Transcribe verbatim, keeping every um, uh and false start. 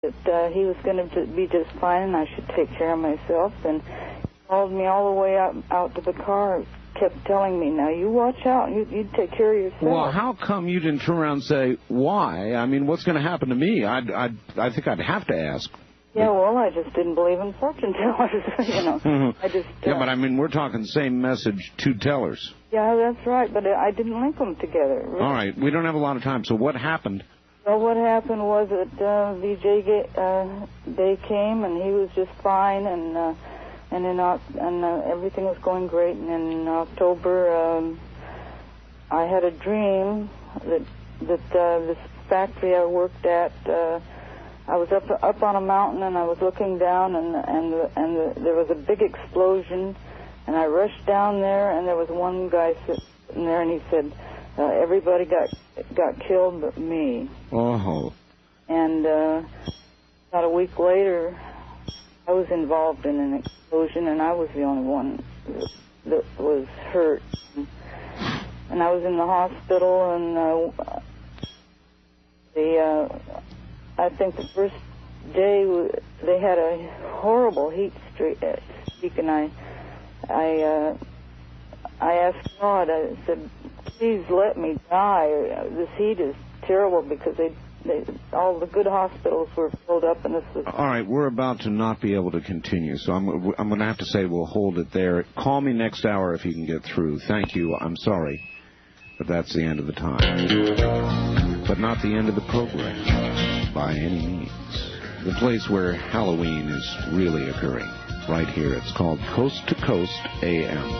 that uh, he was going to be just fine and I should take care of myself. And he called me all the way out, out to the car, kept telling me, now you watch out, you, you take care of yourself. Well, how come you didn't turn around and say, why? I mean, what's going to happen to me? I'd, I'd, I think I'd have to ask. Yeah, well, I just didn't believe in fortune tellers, you know. Mm-hmm. I just... Uh, yeah, but I mean, we're talking same message, two tellers. Yeah, that's right, but I didn't link them together. Really. All right, we don't have a lot of time, so what happened? Well, what happened was that uh, V J uh, day came, and he was just fine, and uh, and in uh, and uh, everything was going great. And in October, um, I had a dream that that uh, this factory I worked at, uh, I was up up on a mountain, and I was looking down, and and and the, there was a big explosion, and I rushed down there, and there was one guy sitting there, and he said, Uh, everybody got got killed but me. Oh. And uh, about a week later, I was involved in an explosion, and I was the only one that, that was hurt. And I was in the hospital, and uh, the uh, I think the first day they had a horrible heat streak, and I I uh, I asked God. I said, please let me die. This heat is terrible because they, they, all the good hospitals were filled up, and this was... All right, we're about to not be able to continue, so I'm, I'm going to have to say we'll hold it there. Call me next hour if you can get through. Thank you. I'm sorry, but that's the end of the time. But not the end of the program, by any means. The place where Halloween is really occurring, right here. It's called Coast to Coast A M.